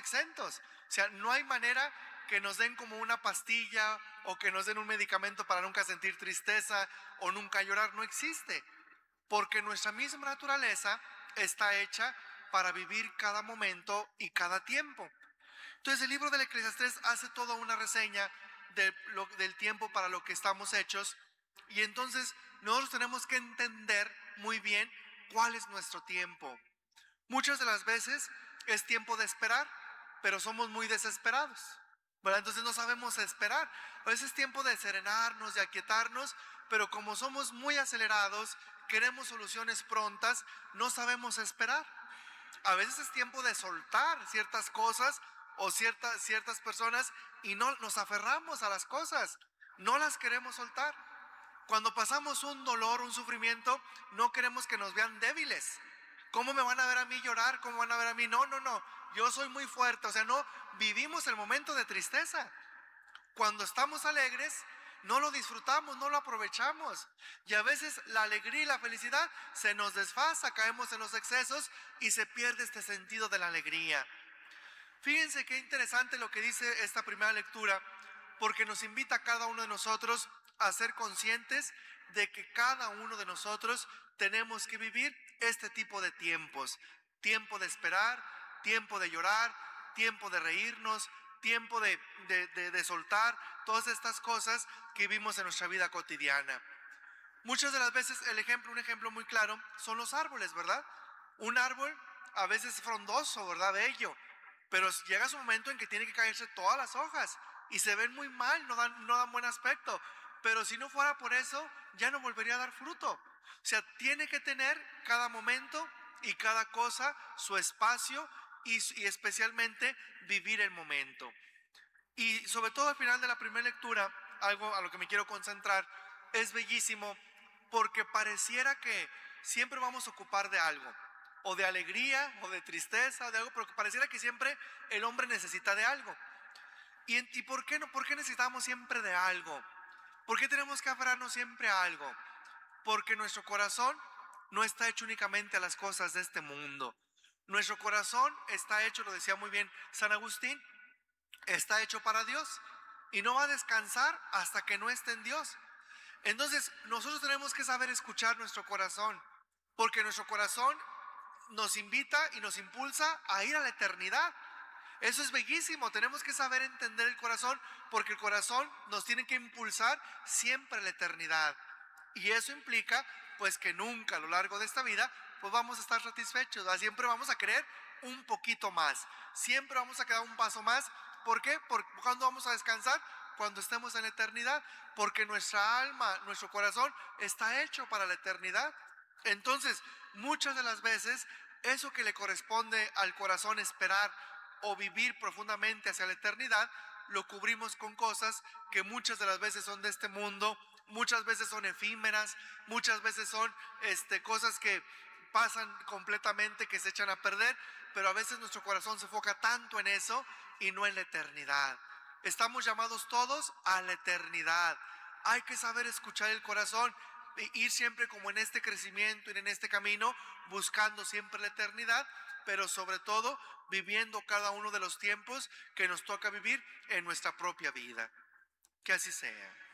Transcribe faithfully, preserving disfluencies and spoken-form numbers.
exentos. O sea, no hay manera que nos den como una pastilla o que nos den un medicamento para nunca sentir tristeza o nunca llorar. No existe, porque nuestra misma naturaleza está hecha para vivir cada momento y cada tiempo. Entonces el libro del Eclesiastés hace toda una reseña de lo, del tiempo para lo que estamos hechos, y entonces nosotros tenemos que entender muy bien cuál es nuestro tiempo. Muchas de las veces es tiempo de esperar, pero somos muy desesperados, ¿verdad? Entonces no sabemos esperar. A veces es tiempo de serenarnos, de aquietarnos, pero como somos muy acelerados, queremos soluciones prontas, no sabemos esperar. A veces es tiempo de soltar ciertas cosas o ciertas, ciertas personas y no nos aferramos a las cosas, no las queremos soltar. Cuando pasamos un dolor, un sufrimiento, no queremos que nos vean débiles. ¿Cómo me van a ver a mí llorar? ¿Cómo van a ver a mí? No, no, no, yo soy muy fuerte. O sea, no vivimos el momento de tristeza. Cuando estamos alegres, no lo disfrutamos, no lo aprovechamos. Y a veces la alegría y la felicidad se nos desfasa, caemos en los excesos y se pierde este sentido de la alegría. Fíjense qué interesante lo que dice esta primera lectura, porque nos invita a cada uno de nosotros a ser conscientes de que cada uno de nosotros tenemos que vivir este tipo de tiempos. Tiempo de esperar, tiempo de llorar, tiempo de reírnos, tiempo de, de, de, de soltar todas estas cosas que vivimos en nuestra vida cotidiana. Muchas de las veces el ejemplo, un ejemplo muy claro son los árboles, ¿verdad? Un árbol a veces frondoso, ¿verdad? Bello, pero llega su momento en que tiene que caerse todas las hojas y se ven muy mal, no dan, no dan buen aspecto. Pero si no fuera por eso, ya no volvería a dar fruto. O sea, tiene que tener cada momento y cada cosa su espacio y, y especialmente vivir el momento. Y sobre todo al final de la primera lectura, algo a lo que me quiero concentrar, es bellísimo porque pareciera que siempre vamos a ocupar de algo, o de alegría, o de tristeza, o de algo, pero pareciera que siempre el hombre necesita de algo. ¿Y, y por qué no? ¿Por qué necesitamos siempre de algo? ¿Por qué tenemos que aferrarnos siempre a algo? Porque nuestro corazón no está hecho únicamente a las cosas de este mundo. Nuestro corazón está hecho, lo decía muy bien San Agustín, está hecho para Dios y no va a descansar hasta que no esté en Dios. Entonces nosotros tenemos que saber escuchar nuestro corazón, porque nuestro corazón nos invita y nos impulsa a ir a la eternidad. Eso es bellísimo, tenemos que saber entender el corazón, porque el corazón nos tiene que impulsar siempre a la eternidad. Y eso implica pues que nunca a lo largo de esta vida pues vamos a estar satisfechos, ¿verdad? Siempre vamos a querer un poquito más, siempre vamos a quedar un paso más. ¿Por qué? Porque ¿cuándo vamos a descansar? Cuando estemos en la eternidad, porque nuestra alma, nuestro corazón está hecho para la eternidad. Entonces, muchas de las veces, eso que le corresponde al corazón esperar o vivir profundamente hacia la eternidad, lo cubrimos con cosas que muchas de las veces son de este mundo, muchas veces son efímeras, muchas veces son este, cosas que pasan completamente, que se echan a perder, pero a veces nuestro corazón se enfoca tanto en eso y no en la eternidad. Estamos llamados todos a la eternidad. Hay que saber escuchar el corazón e ir siempre como en este crecimiento y en este camino, buscando siempre la eternidad, pero sobre todo viviendo cada uno de los tiempos que nos toca vivir en nuestra propia vida. Que así sea.